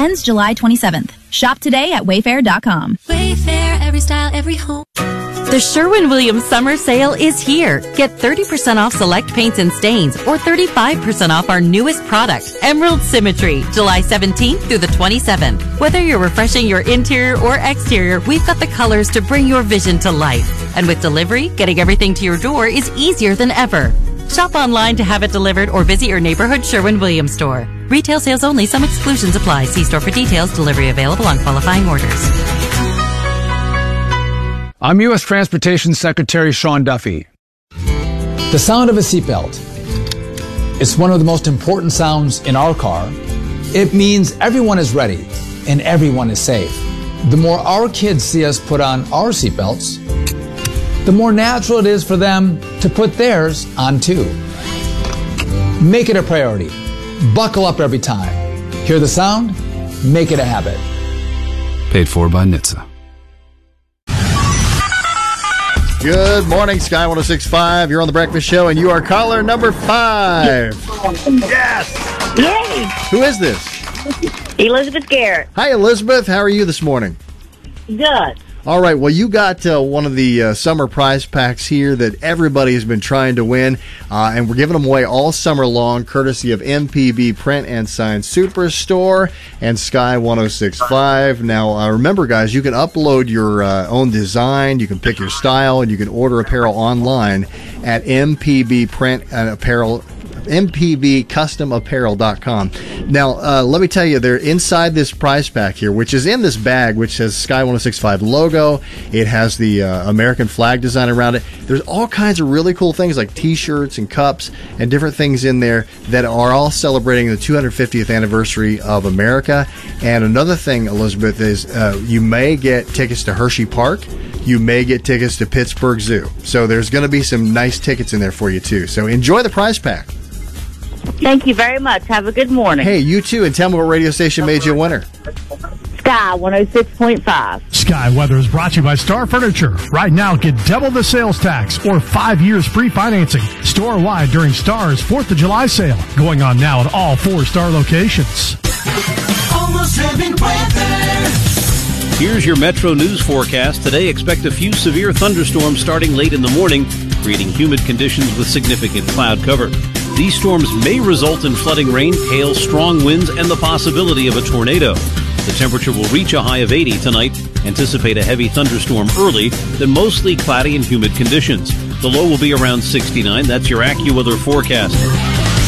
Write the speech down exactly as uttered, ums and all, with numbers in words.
Ends July twenty-seventh. Shop today at wayfair dot com. Wayfair, every style, every home. The Sherwin-Williams Summer Sale is here. Get thirty percent off select paints and stains or thirty-five percent off our newest product, Emerald Symmetry, July seventeenth through the twenty-seventh. Whether you're refreshing your interior or exterior, we've got the colors to bring your vision to life. And with delivery, getting everything to your door is easier than ever. Shop online to have it delivered or visit your neighborhood Sherwin-Williams store. Retail sales only. Some exclusions apply. See store for details. Delivery available on qualifying orders. I'm U S Transportation Secretary Sean Duffy. The sound of a seatbelt. It's one of the most important sounds in our car. It means everyone is ready and everyone is safe. The more our kids see us put on our seatbelts, the more natural it is for them to put theirs on too. Make it a priority. Buckle up every time. Hear the sound? Make it a habit. Paid for by N H T S A. Good morning, Sky one oh six point five. You're on the Breakfast Show, and you are caller number five. Yes! Yay! Who is this? Elizabeth Garrett. Hi, Elizabeth. How are you this morning? Good. All right. Well, you got uh, one of the uh, summer prize packs here that everybody has been trying to win, uh, and we're giving them away all summer long, courtesy of M P B Print and Sign Superstore and Sky one oh six point five. Now, uh, remember, guys, you can upload your uh, own design, you can pick your style, and you can order apparel online at M P B Print and Apparel. M P B custom apparel dot com. Now, uh, let me tell you, they're inside this prize pack here, which is in this bag, which says Sky one oh six point five logo. It has the uh, American flag design around it. There's all kinds of really cool things like T-shirts and cups and different things in there that are all celebrating the two hundred fiftieth anniversary of America. And another thing, Elizabeth, is uh, you may get tickets to Hershey Park. You may get tickets to Pittsburgh Zoo. So there's going to be some nice tickets in there for you, too. So enjoy the prize pack. Thank you very much. Have a good morning. Hey, you too, and tell me what radio station made you a winner. Sky one oh six point five. Sky Weather is brought to you by Star Furniture. Right now, get double the sales tax or five years free financing store-wide during Star's fourth of July sale. Going on now at all four Star locations. Almost heaven weather. Here's your Metro News forecast. Today, expect a few severe thunderstorms starting late in the morning, creating humid conditions with significant cloud cover. These storms may result in flooding rain, hail, strong winds, and the possibility of a tornado. The temperature will reach a high of eighty tonight. Anticipate a heavy thunderstorm early, then mostly cloudy and humid conditions. The low will be around sixty-nine. That's your AccuWeather forecast.